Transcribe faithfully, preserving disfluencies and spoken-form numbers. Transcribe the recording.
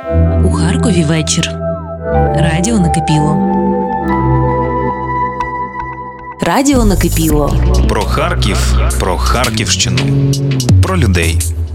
У Харкові вечір. Радіо накипіло. Радіо накипіло. Про Харків, про Харківщину, про людей.